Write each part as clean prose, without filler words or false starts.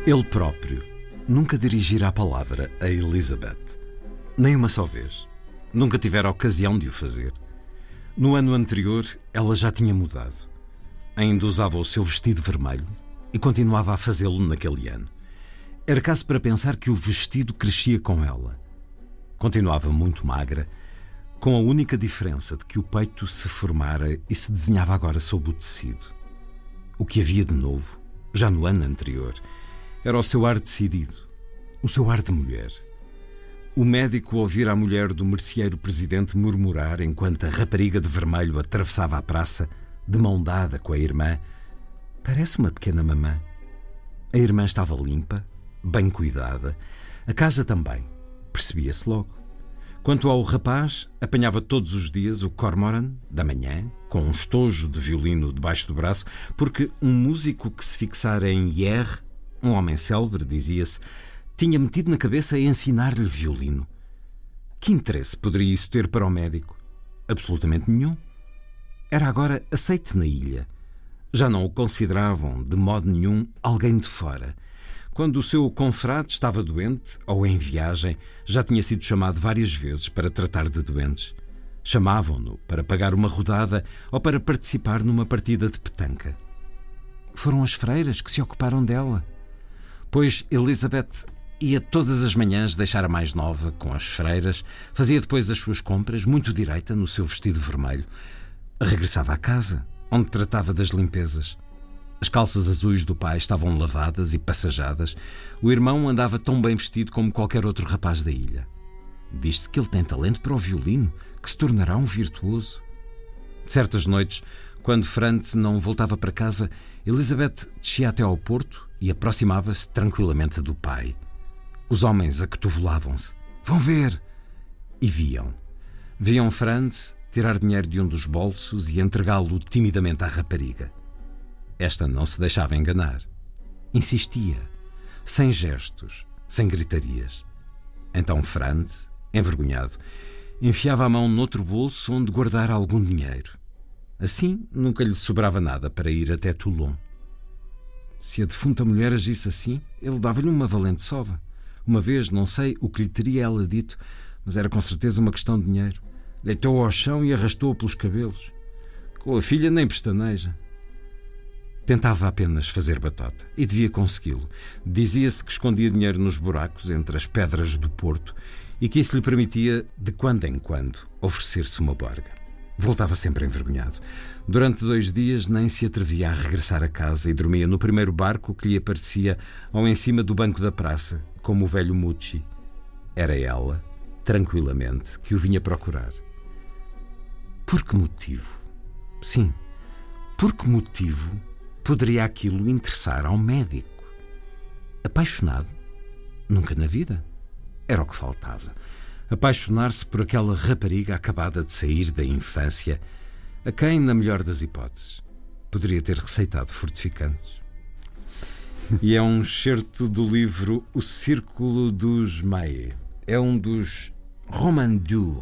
Ele próprio nunca dirigira a palavra a Elizabeth. Nem uma só vez. Nunca tivera ocasião de o fazer. No ano anterior, ela já tinha mudado. Ainda usava o seu vestido vermelho e continuava a fazê-lo naquele ano. Era caso para pensar que o vestido crescia com ela. Continuava muito magra, com a única diferença de que o peito se formara e se desenhava agora sob o tecido. O que havia de novo, já no ano anterior, era o seu ar decidido, o seu ar de mulher. O médico ouvira a mulher do merceeiro presidente murmurar enquanto a rapariga de vermelho atravessava a praça, de mão dada com a irmã: "Parece uma pequena mamã." A irmã estava limpa, bem cuidada, a casa também, percebia-se logo. Quanto ao rapaz, apanhava todos os dias o Cormoran, da manhã, com um estojo de violino debaixo do braço, porque um músico que se fixara em Hierre, um homem célebre, dizia-se, tinha metido na cabeça ensinar-lhe violino. Que interesse poderia isso ter para o médico? Absolutamente nenhum. Era agora aceite na ilha. Já não o consideravam, de modo nenhum, alguém de fora. Quando o seu confrade estava doente ou em viagem, já tinha sido chamado várias vezes para tratar de doentes. Chamavam-no para pagar uma rodada ou para participar numa partida de petanca. Foram as freiras que se ocuparam dela. Pois Elizabeth ia todas as manhãs deixar a mais nova com as freiras, fazia depois as suas compras, muito direita no seu vestido vermelho. Regressava à casa, onde tratava das limpezas. As calças azuis do pai estavam lavadas e passajadas. O irmão andava tão bem vestido como qualquer outro rapaz da ilha. Diz-se que ele tem talento para o violino, que se tornará um virtuoso. De certas noites, quando Franz não voltava para casa, Elizabeth descia até ao porto e aproximava-se tranquilamente do pai. Os homens acotovelavam-se. "Vão ver!" E viam. Viam Franz tirar dinheiro de um dos bolsos e entregá-lo timidamente à rapariga. Esta não se deixava enganar. Insistia, sem gestos, sem gritarias. Então Franz, envergonhado, enfiava a mão noutro bolso onde guardara algum dinheiro. Assim, nunca lhe sobrava nada para ir até Toulon. Se a defunta mulher agisse assim, ele dava-lhe uma valente sova. Uma vez, não sei o que lhe teria ela dito, mas era com certeza uma questão de dinheiro. Deitou-o ao chão e arrastou-o pelos cabelos. Com a filha nem pestaneja. Tentava apenas fazer batota e devia consegui-lo. Dizia-se que escondia dinheiro nos buracos entre as pedras do porto e que isso lhe permitia, de quando em quando, oferecer-se uma borga. Voltava sempre envergonhado. Durante 2 dias nem se atrevia a regressar a casa e dormia no primeiro barco que lhe aparecia ou em cima do banco da praça, como o velho Mucci. Era ela, tranquilamente, que o vinha procurar. Por que motivo? Sim, por que motivo poderia aquilo interessar ao médico? Apaixonado? Nunca na vida. Era o que faltava. Apaixonar-se por aquela rapariga acabada de sair da infância, a quem, na melhor das hipóteses, poderia ter receitado fortificantes. E é um excerto do livro O Círculo dos Maé. É um dos romans durs,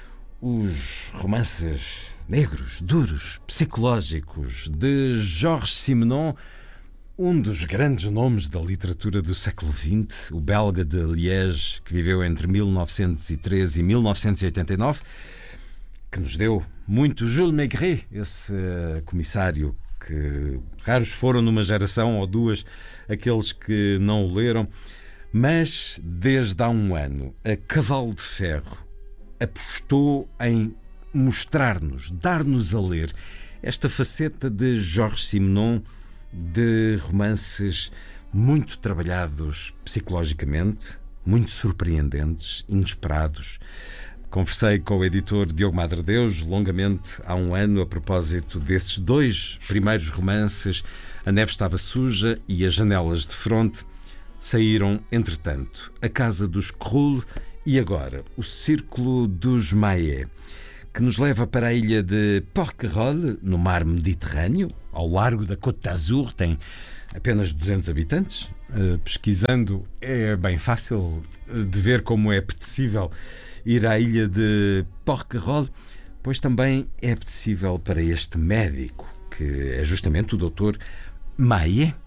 os romances negros, duros, psicológicos, de Georges Simenon, um dos grandes nomes da literatura do século XX, o belga de Liège, que viveu entre 1913 e 1989, que nos deu muito Jules Maigret, esse comissário que raros foram numa geração ou duas aqueles que não o leram, mas desde há um ano a Cavalo de Ferro apostou em mostrar-nos, dar-nos a ler esta faceta de Georges Simenon, de romances muito trabalhados psicologicamente, muito surpreendentes, inesperados. Conversei com o editor Diogo Madre Deus longamente há um ano a propósito desses 2 primeiros romances, A Neve Estava Suja e As Janelas de Fronte. Saíram, entretanto, A Casa dos Krul e agora O Círculo dos Maé, que nos leva para a ilha de Porquerolles, no mar Mediterrâneo, ao largo da Côte d'Azur. Tem apenas 200 habitantes. Pesquisando é bem fácil de ver como é apetecível ir à ilha de Porquerolles, pois também é apetecível para este médico, que é justamente o Dr. Maé,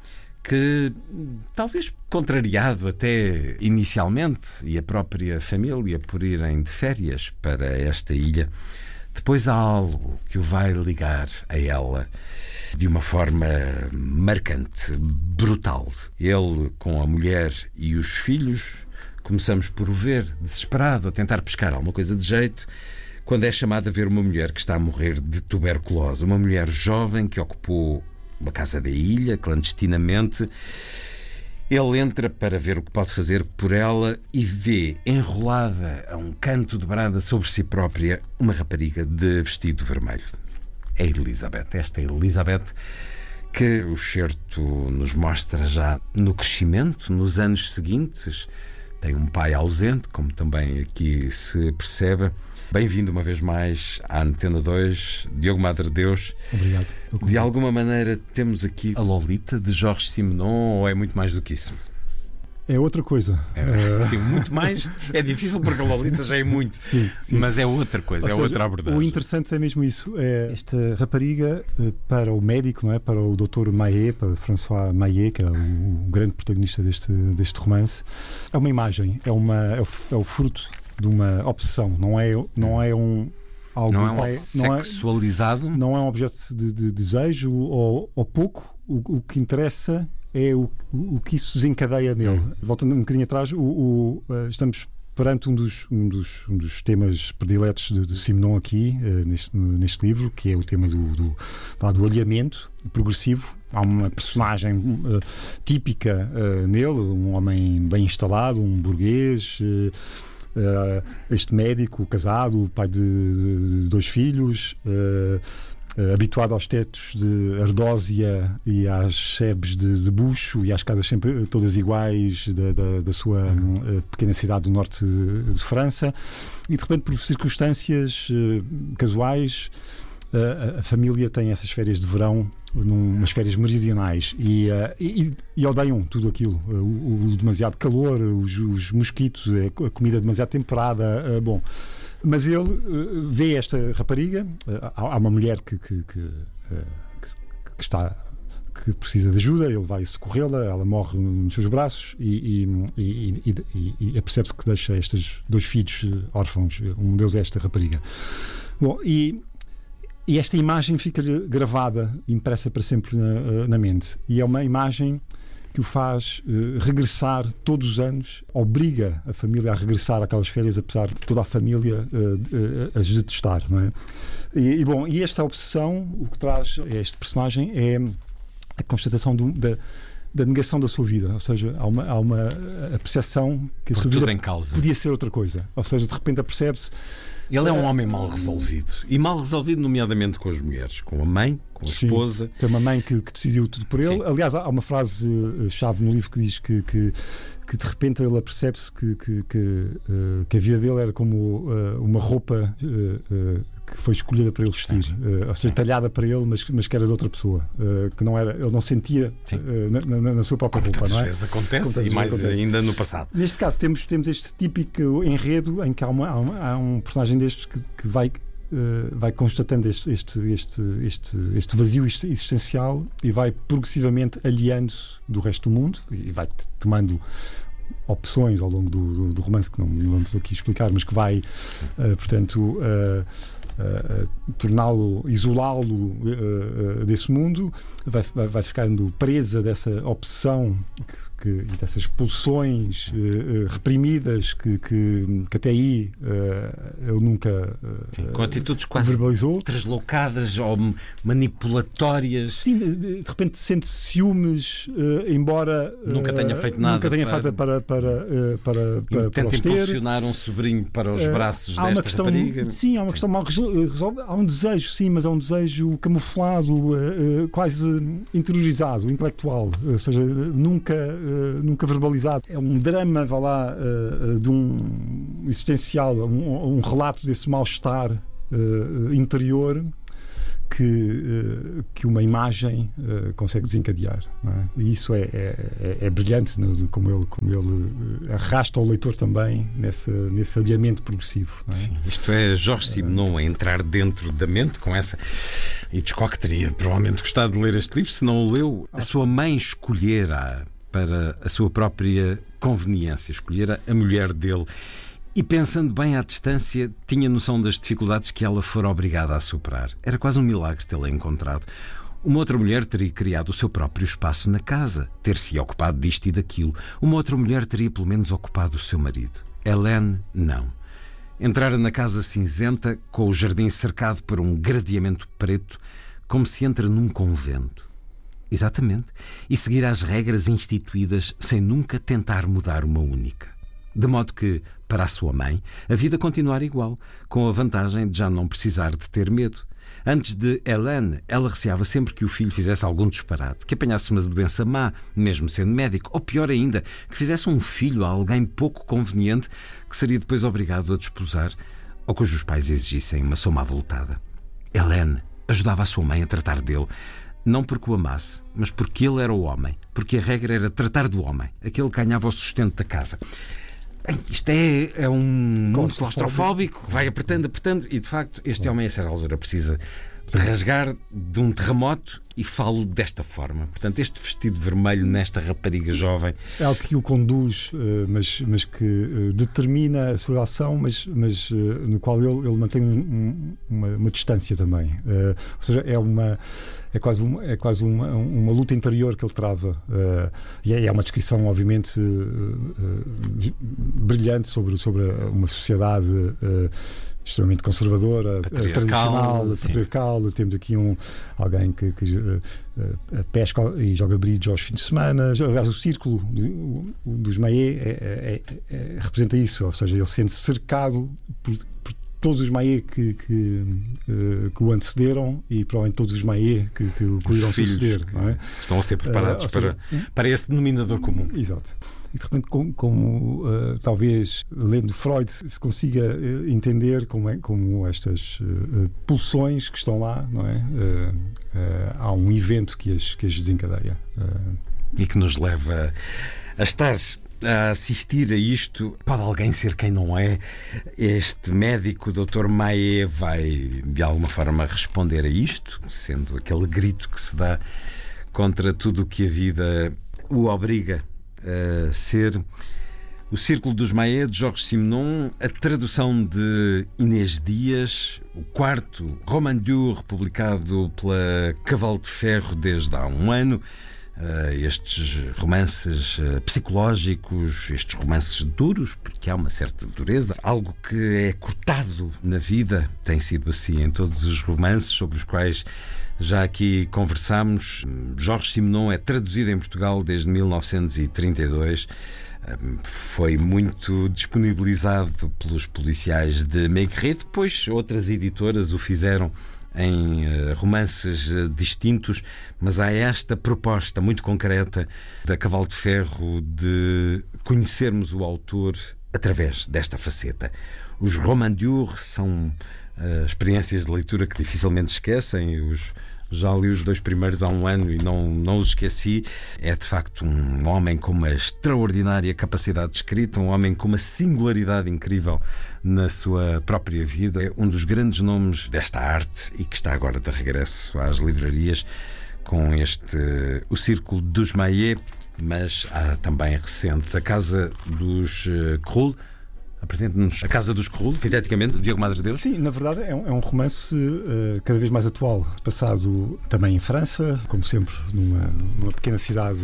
que, talvez contrariado até inicialmente, e a própria família por irem de férias para esta ilha, depois há algo que o vai ligar a ela de uma forma marcante, brutal. Ele, com a mulher e os filhos, começamos por o ver desesperado, a tentar pescar alguma coisa de jeito, quando é chamado a ver uma mulher que está a morrer de tuberculose, uma mulher jovem que ocupou uma casa da ilha, clandestinamente. Ele entra para ver o que pode fazer por ela e vê, enrolada a um canto de brada sobre si própria, uma rapariga de vestido vermelho. É Elizabeth. Esta é Elizabeth que o certo nos mostra já no crescimento, nos anos seguintes. Tem um pai ausente, como também aqui se percebe. Bem-vindo uma vez mais à Antena 2, Diogo Madre Deus. Obrigado. De alguma maneira temos aqui a Lolita de Jorge Simenon, ou é muito mais do que isso? É outra coisa. Sim, muito mais. É difícil porque a Lolita já é muito. Sim. Mas é outra coisa, outra abordagem. O interessante é mesmo isso. É esta rapariga, para o médico, não é? Para o Dr. Maé, para François Maé, que é o grande protagonista deste romance, é uma imagem, é o fruto de uma obsessão. Não é um algo, não é sexualizado. Não é um objeto de desejo ou pouco. O que interessa é o que isso desencadeia nele. Voltando um bocadinho atrás, estamos perante um dos temas prediletos de Simenon aqui, neste livro, que é o tema do alinhamento progressivo. Há uma personagem típica nele, um homem bem instalado, um burguês, este médico casado, pai de 2 filhos, habituado aos tetos de ardósia e às sebes de bucho e às casas sempre todas iguais da sua pequena cidade do norte de França, e de repente, por circunstâncias casuais, a família tem essas férias de verão, umas férias meridionais, e odeiam tudo aquilo, o demasiado calor, os mosquitos, a comida demasiado temperada. Mas ele vê esta rapariga. Há uma mulher que precisa de ajuda, ele vai socorrê-la, ela morre nos seus braços e percebe-se que deixa estes 2 filhos órfãos. Um deles é esta rapariga. E esta imagem fica-lhe gravada, impressa para sempre na mente. E é uma imagem que o faz regressar todos os anos, obriga a família a regressar àquelas férias, apesar de toda a família as detestar, não é? E esta obsessão, o que traz a este personagem é a constatação da negação da sua vida. Ou seja, há uma percepção que a sua vida podia ser outra coisa. Ou seja, de repente apercebe-se. Ele é um homem mal resolvido. E mal resolvido, nomeadamente com as mulheres, com a mãe, com a esposa. Tem uma mãe que decidiu tudo por ele. Sim. Aliás, há uma frase-chave no livro que diz que de repente ele apercebe-se que a vida dele era como uma roupa que foi escolhida para ele vestir, ou seja, talhada para ele, mas que era de outra pessoa, que não era, ele não sentia na sua própria roupa. Tantas não é? vezes acontece, e mais ainda no passado. Neste caso temos este típico enredo em que há um personagem destes que vai constatando este vazio existencial e vai progressivamente aliando-se do resto do mundo e vai tomando opções ao longo do romance, que não vamos aqui explicar, mas que vai, portanto, torná-lo, isolá-lo desse mundo, vai ficando presa dessa obsessão e dessas pulsões reprimidas que até aí ele nunca com atitudes quase verbalizou, translocadas ou manipulatórias. Sim, de repente sente ciúmes, embora nunca tenha feito nada, para tenta impulsionar um sobrinho para os braços desta rapariga. Sim, há uma questão mal resolvida. Há um desejo, sim, mas há um desejo camuflado, quase interiorizado, intelectual, ou seja, nunca verbalizado. É um drama, vá lá, de um existencial, um relato desse mal-estar interior que uma imagem consegue desencadear, não é? E isso é brilhante, como ele arrasta o leitor também nesse alinhamento progressivo, não é? Sim, isto é Jorge Simenon a entrar dentro da mente com essa. Hitchcock teria provavelmente gostado de ler este livro, se não o leu. A sua mãe escolhera para a sua própria conveniência, escolhera a mulher dele. E pensando bem à distância, tinha noção das dificuldades que ela fora obrigada a superar. Era quase um milagre tê-la encontrado. Uma outra mulher teria criado o seu próprio espaço na casa, ter-se ocupado disto e daquilo. Uma outra mulher teria pelo menos ocupado o seu marido. Hélène, não. Entrara na casa cinzenta, com o jardim cercado por um gradeamento preto, como se entra num convento. Exatamente. E seguir as regras instituídas sem nunca tentar mudar uma única. De modo que, para a sua mãe, a vida continuara igual, com a vantagem de já não precisar de ter medo. Antes de Hélène, ela receava sempre que o filho fizesse algum disparate, que apanhasse uma doença má, mesmo sendo médico, ou pior ainda, que fizesse um filho a alguém pouco conveniente, que seria depois obrigado a desposar, ou cujos pais exigissem uma soma avultada. Hélène ajudava a sua mãe a tratar dele, não porque o amasse, mas porque ele era o homem, porque a regra era tratar do homem, aquele que ganhava o sustento da casa. Bem, isto é um mundo claustrofóbico, vai apertando, e de facto este homem a certa altura precisa de rasgar de um terremoto, e falo desta forma. Portanto, este vestido vermelho nesta rapariga jovem é algo que o conduz, mas que determina a sua ação, mas no qual ele mantém uma distância também. Ou seja, é quase uma luta interior que ele trava. E é uma descrição, obviamente, brilhante sobre uma sociedade extremamente conservadora, tradicional, patriarcal. Temos aqui alguém que pesca e joga bridge aos fins de semana. Aliás, o círculo dos Maé representa isso, ou seja, ele sente-se cercado por todos os Maé que o antecederam e provavelmente todos os Maé que o irão suceder. Não é? Estão a ser preparados para esse denominador comum. Exato. E de repente, como talvez lendo Freud se consiga entender como estas pulsões que estão lá, não é? Há um evento que as desencadeia. E que nos leva a estar a assistir a isto. Pode alguém ser quem não é? Este médico, Dr. Maé, vai de alguma forma responder a isto, sendo aquele grito que se dá contra tudo o que a vida o obriga a ser. O Círculo dos Maé, de Jorge Simenon, a tradução de Inês Dias, o quarto Roman-Dur, publicado pela Cavalo de Ferro desde há um ano. Estes romances psicológicos, estes romances duros, porque há uma certa dureza, algo que é cortado na vida, tem sido assim em todos os romances sobre os quais já aqui conversámos. Jorge Simenon é traduzido em Portugal desde 1932. Foi muito disponibilizado pelos policiais de Maigret, depois outras editoras o fizeram em romances distintos, mas há esta proposta muito concreta da Cavalo de Ferro de conhecermos o autor através desta faceta. Os Roman-Dur são experiências de leitura que dificilmente esquecem. Já li os 2 primeiros há um ano e não os esqueci. É de facto um homem com uma extraordinária capacidade de escrita, um homem com uma singularidade incrível na sua própria vida. É um dos grandes nomes desta arte e que está agora de regresso às livrarias com o Círculo dos Maé, mas há também recente a Casa dos Krul. Apresente-nos A Casa dos Krul, sinteticamente, Diogo Madre Deus. Sim, na verdade é um romance cada vez mais atual, passado também em França, como sempre numa pequena cidade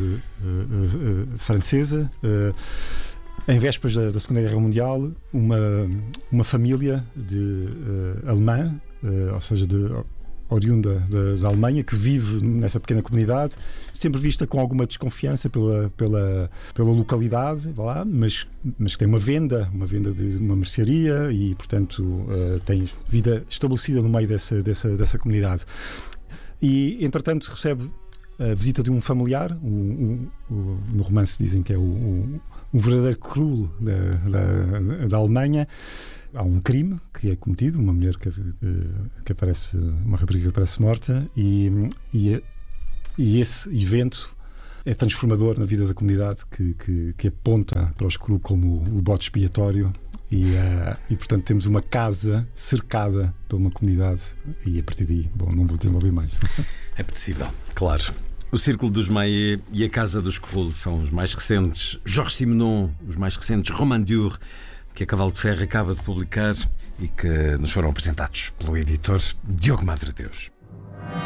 francesa. Em vésperas da Segunda Guerra Mundial, uma família alemã, ou seja, oriunda da Alemanha, que vive nessa pequena comunidade, sempre vista com alguma desconfiança pela localidade, mas que tem uma venda de uma mercearia e, portanto, tem vida estabelecida no meio dessa comunidade. E, entretanto, recebe a visita de um familiar. No romance dizem que é o um verdadeiro cruel da Alemanha. Há um crime que é cometido, uma mulher que aparece, uma rapariga que aparece morta, e esse evento é transformador na vida da comunidade, que aponta para o Screw como o bode expiatório, e portanto temos uma casa cercada por uma comunidade, e a partir daí, não vou desenvolver mais. É possível, claro. O Círculo dos Maé e a Casa dos Screw são os mais recentes. Georges Simenon, os mais recentes. Roman Dur, que a Cavalo de Ferro acaba de publicar e que nos foram apresentados pelo editor Diogo Madre Deus.